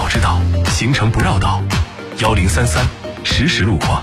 知道，行程不绕道。1033实时路况。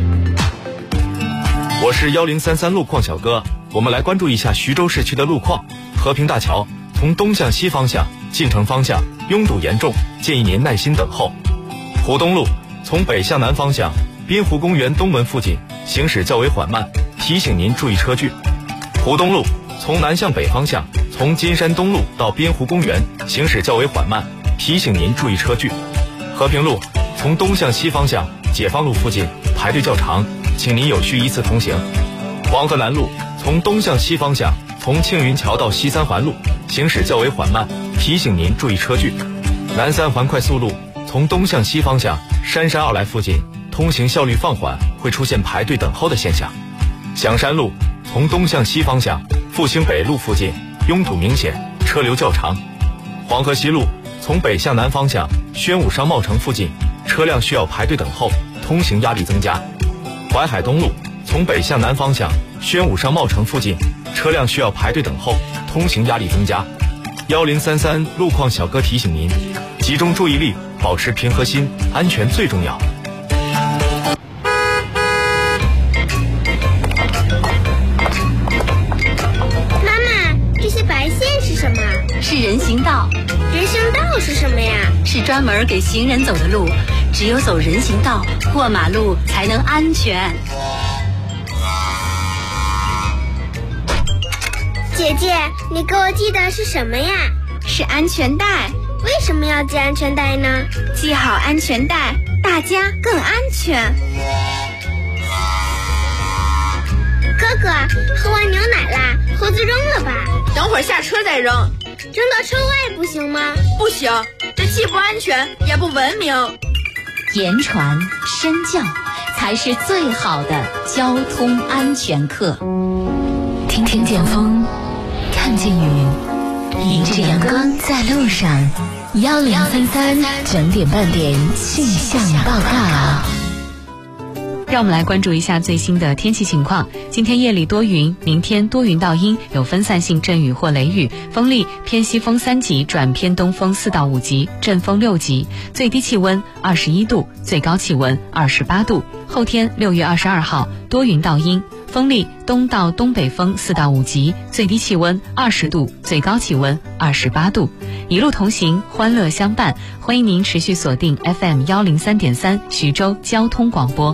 我是1033路况小哥，我们来关注一下徐州市区的路况。和平大桥从东向西方向进城方向拥堵严重，建议您耐心等候。浦东路从北向南方向滨湖公园东门附近行驶较为缓慢，提醒您注意车距。浦东路从南向北方向从金山东路到滨湖公园行驶较为缓慢，提醒您注意车距。和平路从东向西方向解放路附近排队较长，请您有序依次同行。黄河南路从东向西方向从庆云桥到西三环路行驶较为缓慢，提醒您注意车距。南三环快速路从东向西方向杉山奥莱附近通行效率放缓，会出现排队等候的现象。响山路从东向西方向复兴北路附近拥堵明显，车流较长。黄河西路从北向南方向宣武商贸城附近车辆需要排队等候，通行压力增加。淮海东路从北向南方向宣武商贸城附近车辆需要排队等候，通行压力增加。1033路况小哥提醒您，集中注意力，保持平和心，安全最重要。 妈妈，这些白线是什么？ 是人行道。 人行道是什么呀？ 是专门给行人走的路，只有走人行道，过马路才能安全。 姐姐，你给我系的是什么呀？ 是安全带。 为什么要系安全带呢？ 系好安全带，大家更安全。 哥哥，喝完牛奶啦，盒子扔了吧。 等会儿下车再扔。 扔到车外不行吗？ 不行，这既不安全也不文明。 言传身教才是最好的交通安全课。 听听见风，看见雨，迎着阳光在路上。1033整点半点气象报告。 让我们来关注一下最新的天气情况。今天夜里多云，明天多云到阴，有分散性阵雨或雷雨，风力偏西风3级转偏东风4到5级，阵风6级，最低气温21度，最高气温28度。后天6月22号多云到阴，风力东到东北风4到5级，最低气温20度，最高气温28度。一路同行，欢乐相伴，欢迎您持续锁定 FM 103.3徐州交通广播。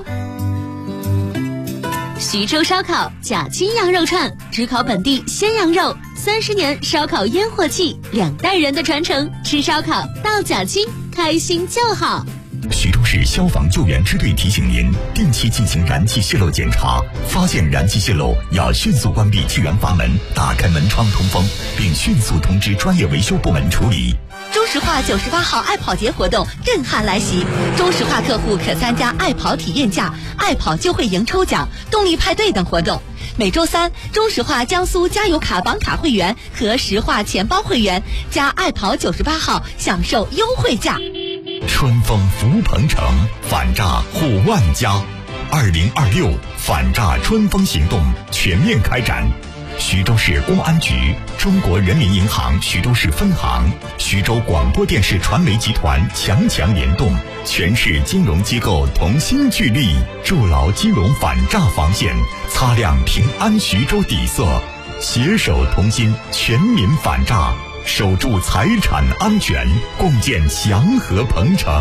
徐州烧烤假期羊肉串，只烤本地鲜羊肉，30年烧烤烟火气，2代人的传承，吃烧烤到假期，开心就好。 徐州市消防救援支队提醒您，定期进行燃气泄漏检查，发现燃气泄漏要迅速关闭气源阀门，打开门窗通风，并迅速通知专业维修部门处理。 中石化98号爱跑节活动震撼来袭，中石化客户可参加爱跑体验价、爱跑就会赢抽奖、动力派对等活动。每周三，中石化江苏加油卡绑卡会员和石化钱包会员加爱跑98号享受优惠价。 春风福鹏城，反诈护万家。2026反诈春风行动全面开展。徐州市公安局、中国人民银行徐州市分行、徐州广播电视传媒集团强联动，全市金融机构同心聚力，筑牢金融反诈防线，擦亮平安徐州底色，携手同心，全民反诈，守住财产安全，共建祥和鹏城。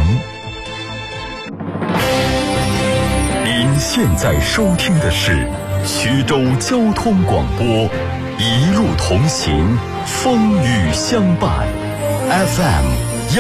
您现在收听的是徐州交通广播，一路同行，风雨相伴，FM